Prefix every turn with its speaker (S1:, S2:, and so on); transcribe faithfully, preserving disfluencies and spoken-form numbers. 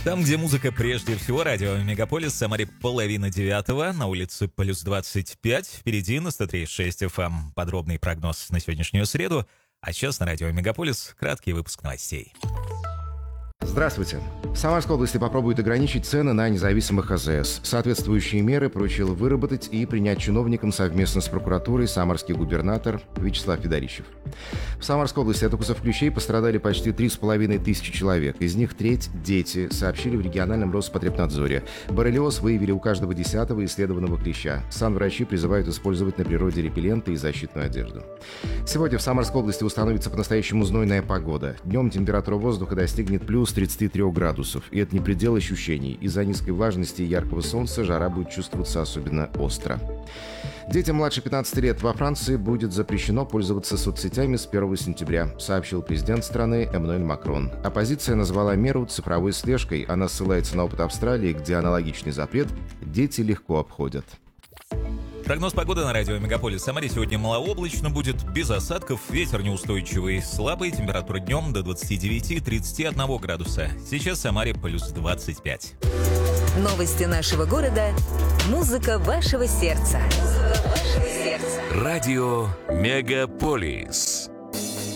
S1: Там, где музыка прежде всего, радио Мегаполис, в Самаре половина девятого, на улице плюс двадцать пять, впереди на сто три и шесть эф эм. Подробный прогноз на сегодняшнюю среду, а сейчас на радио Мегаполис краткий выпуск новостей.
S2: Здравствуйте. В Самарской области попробуют ограничить цены на независимых а зэ эс. Соответствующие меры поручил выработать и принять чиновникам совместно с прокуратурой самарский губернатор Вячеслав Федорищев. В Самарской области от укусов клещей пострадали почти три с половиной тысячи человек. Из них треть – дети, сообщили в региональном Роспотребнадзоре. Боррелиоз выявили у каждого десятого исследованного клеща. Санврачи призывают использовать на природе репелленты и защитную одежду. Сегодня в Самарской области установится по-настоящему знойная погода. Днем температура воздуха достигнет плюс тридцати трёх градусов. И это не предел ощущений. Из-за низкой влажности и яркого солнца жара будет чувствоваться особенно остро. Детям младше пятнадцати лет во Франции будет запрещено пользоваться соцсетями с первого сентября, сообщил президент страны Эммануэль Макрон. Оппозиция назвала меру цифровой слежкой. Она ссылается на опыт Австралии, где аналогичный запрет дети легко обходят.
S1: Прогноз погоды на радио Мегаполис. В Самаре сегодня малооблачно будет, без осадков, ветер неустойчивый, слабый, температура днем до двадцати девяти — тридцати одного градуса. Сейчас в Самаре плюс двадцать пять.
S3: Новости нашего города. Музыка вашего сердца. Музыка вашего сердца.
S4: Радио Мегаполис.